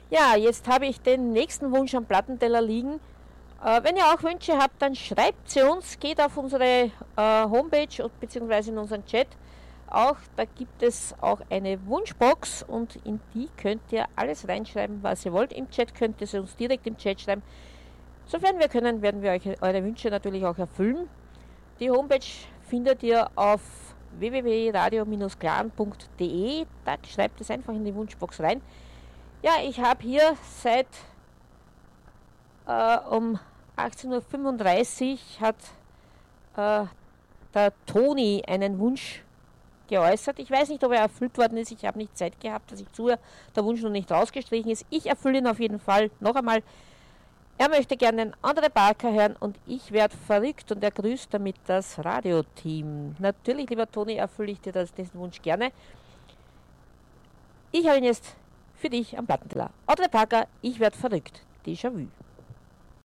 Ja, jetzt habe ich den nächsten Wunsch am Plattenteller liegen. Wenn ihr auch Wünsche habt, dann schreibt sie uns, geht auf unsere Homepage bzw. in unseren Chat. Auch da gibt es auch eine Wunschbox und in die könnt ihr alles reinschreiben, was ihr wollt. Im Chat könnt ihr es uns direkt im Chat schreiben. Sofern wir können, werden wir euch eure Wünsche natürlich auch erfüllen. Die Homepage findet ihr auf www.radio-clan.de. Da schreibt es einfach in die Wunschbox rein. Ja, ich habe hier seit um 18:35 Uhr hat der Toni einen Wunsch geäußert. Ich weiß nicht, ob er erfüllt worden ist. Ich habe nicht Zeit gehabt, dass ich zuhöre. Der Wunsch noch nicht rausgestrichen ist. Ich erfülle ihn auf jeden Fall noch einmal. Er möchte gerne einen Andre Parker hören und ich werde verrückt und er grüßt damit das Radioteam. Natürlich, lieber Toni, erfülle ich dir diesen Wunsch gerne. Ich habe ihn jetzt für dich am Plattenteller. Andre Parker, ich werde verrückt. Déjà vu.